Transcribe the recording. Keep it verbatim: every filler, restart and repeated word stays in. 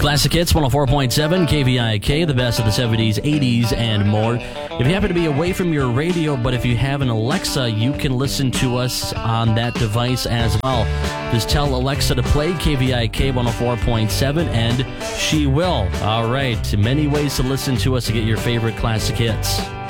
Classic Hits one oh four point seven, K V I K, the best of the seventies, eighties, and more. If you happen to be away from your radio, but if you have an Alexa, you can listen to us on that device as well. Just tell Alexa to play K V I K one oh four point seven, and she will. All right, many ways to listen to us to get your favorite classic hits.